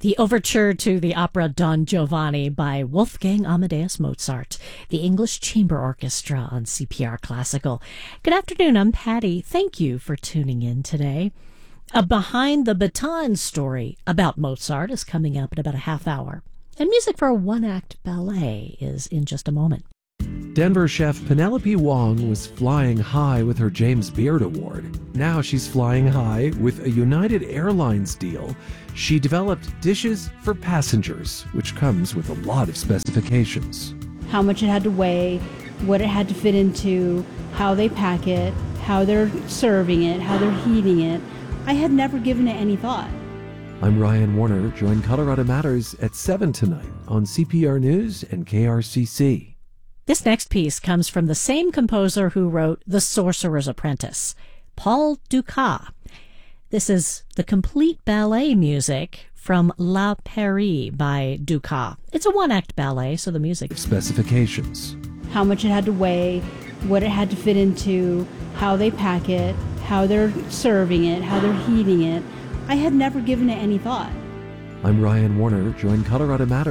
The overture to the opera Don Giovanni by Wolfgang Amadeus Mozart, the English Chamber Orchestra on CPR Classical. Good afternoon, I'm Patty. Thank you for tuning in today. A Behind the Baton story about Mozart is coming up in about a half hour. And music for a one-act ballet is in just a moment. Denver chef Penelope Wong was flying high with her James Beard Award. Now she's flying high with a United Airlines deal. She developed dishes for passengers, which comes with a lot of specifications. How much it had to weigh, what it had to fit into, how they pack it, how they're serving it, how they're heating it. I had never given it any thought. I'm Ryan Warner. Join Colorado Matters at 7 tonight on CPR News and KRCC. This next piece comes from the same composer who wrote The Sorcerer's Apprentice, Paul Dukas. This is the complete ballet music from La Pairie by Dukas. It's a one-act ballet, so the music... Specifications. How much it had to weigh, what it had to fit into, how they pack it, how they're serving it, how they're heating it. I had never given it any thought. I'm Ryan Warner. Join Colorado Matters